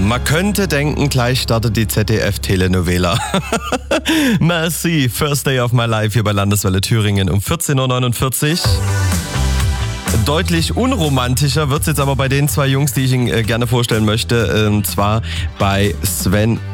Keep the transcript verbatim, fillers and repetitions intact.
Man könnte denken, gleich startet die Z D F-Telenovela. Merci, First Day of My Life hier bei Landeswelle Thüringen um vierzehn Uhr neunundvierzig. Deutlich unromantischer wird es jetzt aber bei den zwei Jungs, die ich Ihnen äh, gerne vorstellen möchte. Und zwar bei Sven